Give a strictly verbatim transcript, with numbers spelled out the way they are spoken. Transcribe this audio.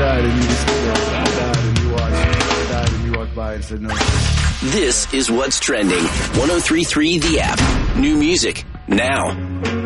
died and you just I died and you watched. I died and you walked by and said no. This is What's Trending. one oh three point three The App. New music now.